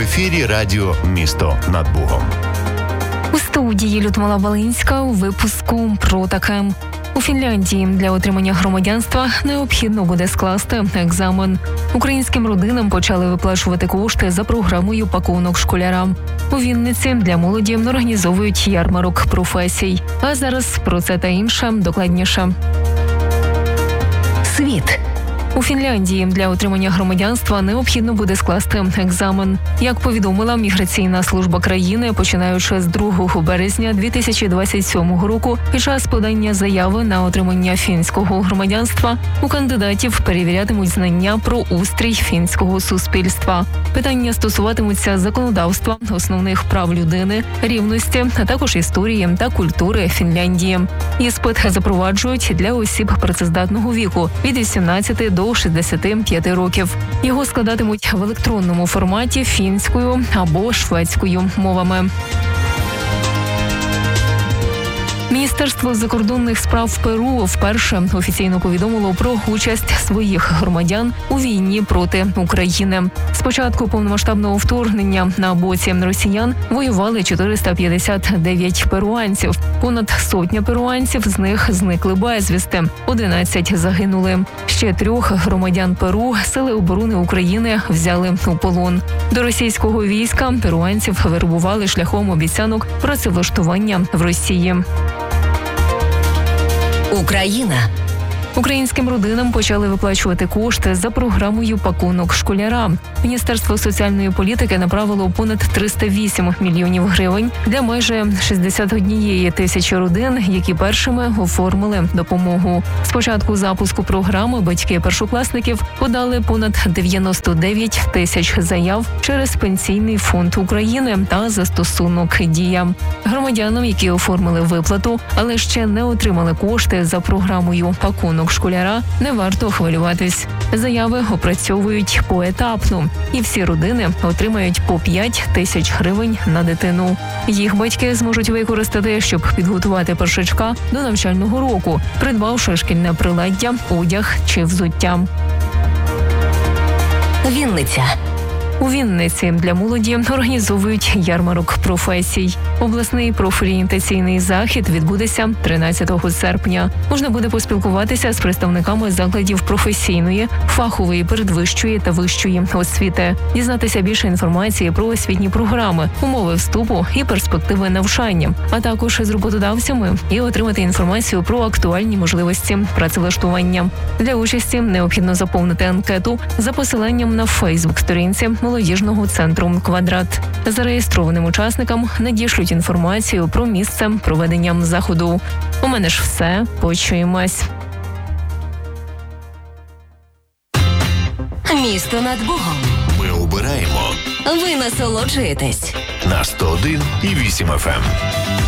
ефірі радіо «Місто над Бугом». У студії Людмила Волинська у випуску про таке. У Фінляндії для отримання громадянства необхідно буде скласти екзамен. Українським родинам почали виплачувати кошти за програмою «Пакунок школяра». У Вінниці для молоді організовують ярмарок професій. А зараз про це та інше докладніше. Світ. У Фінляндії для отримання громадянства необхідно буде скласти екзамен. Як повідомила Міграційна служба країни, починаючи з 2 березня 2027 року, під час подання заяви на отримання фінського громадянства у кандидатів перевірятимуть знання про устрій фінського суспільства. Питання стосуватимуться законодавства, основних прав людини, рівності, а також історії та культури Фінляндії. Іспит запроваджують для осіб працездатного віку від 18 до 65 років. Його складатимуть в електронному форматі фінською або шведською мовами. Міністерство закордонних справ Перу вперше офіційно повідомило про участь своїх громадян у війні проти України. З початку повномасштабного вторгнення на боці росіян воювали 459 перуанців. Понад сотня перуанців з них зникли безвісти. 11 загинули. Ще 3 громадян Перу Сили оборони України взяли у полон. До російського війська перуанців вербували шляхом обіцянок працевлаштування в Росії. Україна. Українським родинам почали виплачувати кошти за програмою «Пакунок школяра». Міністерство соціальної політики направило понад 308 мільйонів гривень для майже 61 тисячі родин, які першими оформили допомогу. З початку запуску програми батьки першокласників подали понад 99 тисяч заяв через Пенсійний фонд України та застосунок «Дія». Громадянам, які оформили виплату, але ще не отримали кошти за програмою «Пакунок школяра», не варто хвилюватись. Заяви опрацьовують поетапно, і всі родини отримають по 5 тисяч гривень на дитину. Їх батьки зможуть використати, щоб підготувати першачка до навчального року, придбавши шкільне приладдя, одяг чи взуття. Вінниця. У Вінниці для молоді організовують ярмарок професій. Обласний профорієнтаційний захід відбудеться 13 серпня. Можна буде поспілкуватися з представниками закладів професійної, фахової, передвищої та вищої освіти, дізнатися більше інформації про освітні програми, умови вступу і перспективи навчання, а також з роботодавцями і отримати інформацію про актуальні можливості працевлаштування. Для участі необхідно заповнити анкету за посиланням на Фейсбук-сторінці молодіжного центру «Квадрат». Зареєстрованим учасникам надішлють інформацію про місце проведення заходу. У мене ж все. Почуємось. Місто над Бугом. Ми обираємо Ви насолоджуєтесь. на 101,8 FM.